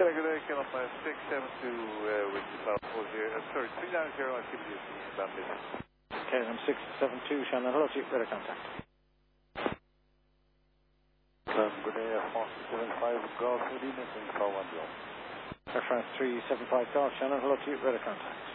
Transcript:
Good day, Calum 672 with the South 40. Sorry, 390 on CBDC about business. Calum 672, Shannon, hello to you, better contact. Good day, Air France 375 Golf, Medina, Air France 375 Golf, Shannon, hello to you, better contact.